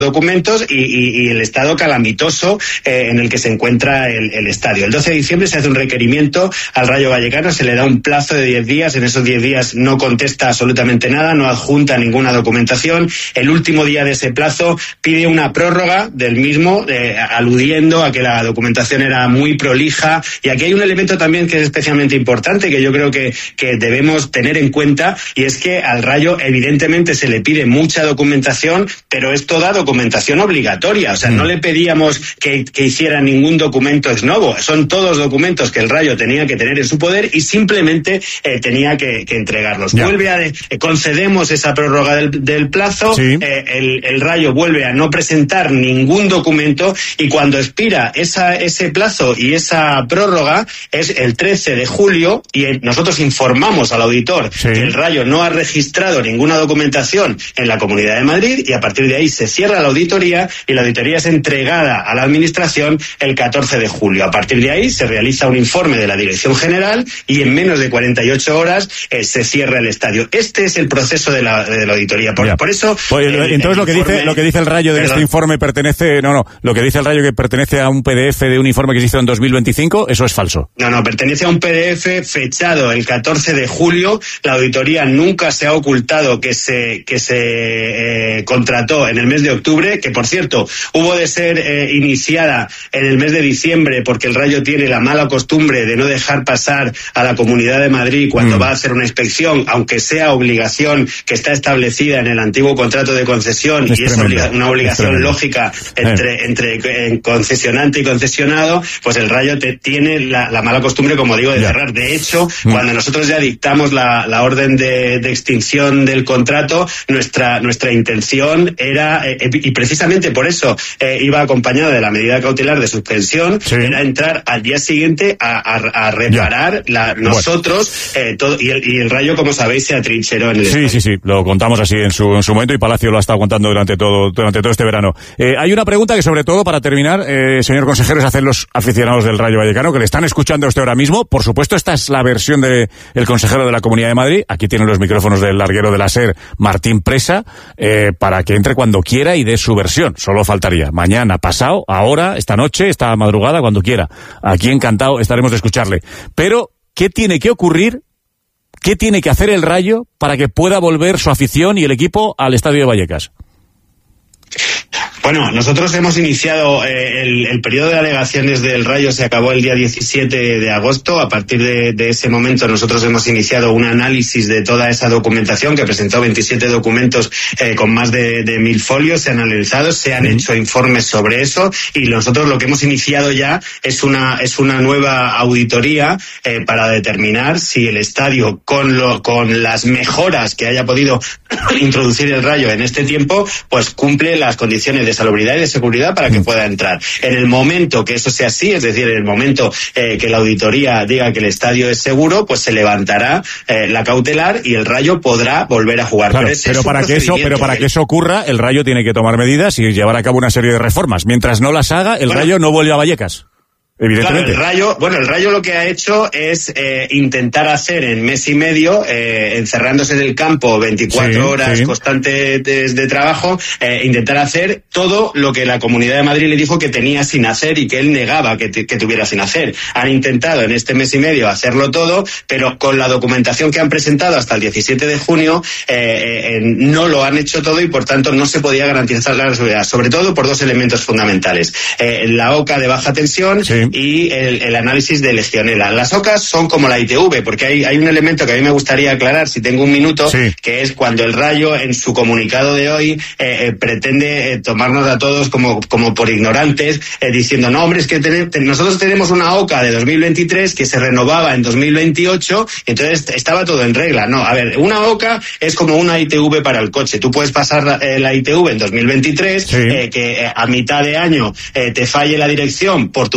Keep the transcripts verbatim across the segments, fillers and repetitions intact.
documentos y, y, y el estado calamitoso eh, en el que se encuentra el, el estadio. El doce de diciembre se hace un requerimiento al Rayo Vallecano, se le da un plazo de diez días, en esos diez días no contesta absolutamente nada, no adjunta ninguna documentación. El último día de ese plazo pide una prórroga del mismo, eh, aludiendo a que la documentación era muy prolija. Y aquí hay un elemento también que es especialmente importante, que yo creo que, que debemos tener en cuenta, y es que al Rayo evidentemente se le pide mucha documentación, pero es toda documentación documentación obligatoria, o sea, mm. no le pedíamos que, que hiciera ningún documento ex novo, son todos documentos que el Rayo tenía que tener en su poder y simplemente eh, tenía que, que entregarlos. Ya. Vuelve a, eh, concedemos esa prórroga del, del plazo, sí. eh, el, el Rayo vuelve a no presentar ningún documento y cuando expira esa, ese plazo y esa prórroga es el trece de julio y el, nosotros informamos al auditor sí. que el Rayo no ha registrado ninguna documentación en la Comunidad de Madrid y a partir de ahí se cierra la auditoría y la auditoría es entregada a la administración el catorce de julio. A partir de ahí se realiza un informe de la Dirección General y en menos de cuarenta y ocho horas eh, se cierra el estadio. Este es el proceso de la, de la auditoría. Por, por eso... Pues, el, entonces el lo que informe, dice lo que dice el Rayo de perdón. este informe pertenece... No, no, lo que dice el Rayo que pertenece a un P D F de un informe que se hizo en dos mil veinticinco, eso es falso. No, no, pertenece a un P D F fechado el catorce de julio. La auditoría nunca se ha ocultado que se, que se eh, contrató en el mes de octubre, que por cierto hubo de ser eh, iniciada en el mes de diciembre porque el Rayo tiene la mala costumbre de no dejar pasar a la Comunidad de Madrid cuando mm. va a hacer una inspección, aunque sea obligación que está establecida en el antiguo contrato de concesión es y es obliga- una obligación es lógica entre, eh. entre eh, concesionante y concesionado, pues el Rayo te, tiene la, la mala costumbre, como digo, de yeah. cerrar. De hecho, mm. cuando nosotros ya dictamos la, la orden de, de extinción del contrato, nuestra, nuestra intención era eh, y precisamente por eso eh, iba acompañada de la medida cautelar de suspensión, sí. era entrar al día siguiente a, a, a reparar la, nosotros bueno. eh, todo, y, el, y el Rayo, como sabéis, se atrincheró en el Sí, estadio. sí, sí, lo contamos así en su, en su momento y Palacio lo ha estado contando durante todo, durante todo este verano. Eh, hay una pregunta que sobre todo, para terminar, eh, señor consejero, es hacer los aficionados del Rayo Vallecano que le están escuchando a usted ahora mismo. Por supuesto, esta es la versión del de consejero de la Comunidad de Madrid. Aquí tienen los micrófonos del larguero de la SER, Martín Presa, eh, para que entre cuando quiera y dé su versión. Solo faltaría. Mañana, pasado, ahora, esta noche, esta madrugada, cuando quiera. Aquí encantado estaremos de escucharle. Pero, ¿qué tiene que ocurrir? ¿Qué tiene que hacer el Rayo para que pueda volver su afición y el equipo al Estadio de Vallecas? Bueno, nosotros hemos iniciado eh, el, el periodo de alegaciones del Rayo, se acabó el día diecisiete de agosto. A partir de, de ese momento nosotros hemos iniciado un análisis de toda esa documentación que presentó veintisiete documentos eh, con más de, de mil folios. Se han analizado, se han hecho informes sobre eso y nosotros lo que hemos iniciado ya es una es una nueva auditoría eh, para determinar si el estadio, con lo, con las mejoras que haya podido introducir el Rayo en este tiempo, pues cumple las condiciones de salubridad y de seguridad para que pueda entrar. En el momento que eso sea así, es decir, en el momento eh, que la auditoría diga que el estadio es seguro, pues se levantará eh, la cautelar y el Rayo podrá volver a jugar. Claro, pero, pero para que eso, pero para que eso ocurra, el Rayo tiene que tomar medidas y llevar a cabo una serie de reformas. Mientras no las haga, el bueno, Rayo no vuelve a Vallecas. Evidentemente. Claro, el Rayo, bueno, el Rayo lo que ha hecho es eh, intentar hacer en mes y medio, eh, encerrándose en el campo veinticuatro sí, horas sí. constantes de, de trabajo, eh, intentar hacer todo lo que la Comunidad de Madrid le dijo que tenía sin hacer y que él negaba que, que tuviera sin hacer. Han intentado en este mes y medio hacerlo todo, pero con la documentación que han presentado hasta el diecisiete de junio, eh, eh, no lo han hecho todo y por tanto no se podía garantizar la seguridad, sobre todo por dos elementos fundamentales. Eh, la O C A de baja tensión sí. y el, el análisis de Legionela. Las O C As son como la I T V, porque hay, hay un elemento que a mí me gustaría aclarar, si tengo un minuto, sí. que es cuando el Rayo, en su comunicado de hoy, eh, eh, pretende eh, tomarnos a todos como, como por ignorantes, eh, diciendo, no, hombre, es que ten, ten, nosotros tenemos una O C A de dos mil veintitrés que se renovaba en dos mil veintiocho, entonces estaba todo en regla. No, a ver, una O C A es como una I T V para el coche. Tú puedes pasar eh, la I T V en dos mil veintitrés, sí. eh, que eh, a mitad de año eh, te falle la dirección por tu falta de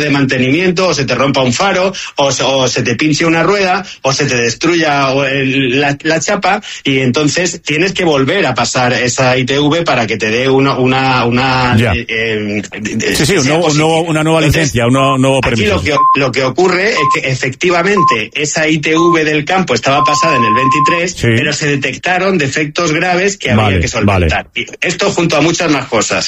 de mantenimiento, o se te rompa un faro, o, o se te pinche una rueda, o se te destruya el, la, la chapa, y entonces tienes que volver a pasar esa I T V para que te dé una... una, una eh, eh, sí, sí, un nuevo, un nuevo, una nueva entonces, licencia, un nuevo, nuevo permiso. Aquí lo que, lo que ocurre es que efectivamente esa I T V del campo estaba pasada en el veintitrés, sí. pero se detectaron defectos graves que había vale, que solventar. Vale. Esto junto a muchas más cosas.